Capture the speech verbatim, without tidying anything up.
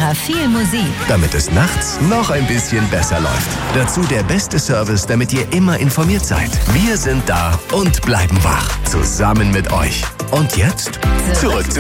Extra viel Musik. Damit es nachts noch ein bisschen besser läuft. Dazu der beste Service, damit ihr immer informiert seid. Wir sind da und bleiben wach. Zusammen mit euch. Und jetzt zurück